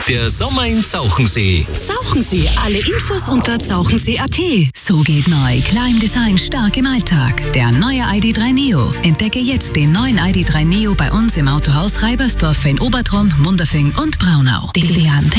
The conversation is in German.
Der Sommer in Zauchensee. Zauchensee, alle Infos unter zauchensee.at. So geht neu. Klar im Design, stark im Alltag. Der neue ID.3 Neo. Entdecke jetzt den neuen ID.3 Neo bei uns im Autohaus Reibersdorf in Obertrum, Munderfing und Braunau.